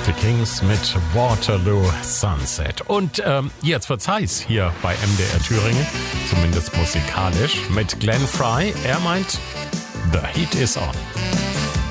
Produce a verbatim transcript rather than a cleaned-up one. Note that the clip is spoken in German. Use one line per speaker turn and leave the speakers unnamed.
The Kings mit Waterloo Sunset. Und ähm, jetzt wird's heiß hier bei M D R Thüringen, zumindest musikalisch, mit Glenn Frey. Er meint, The Heat is on.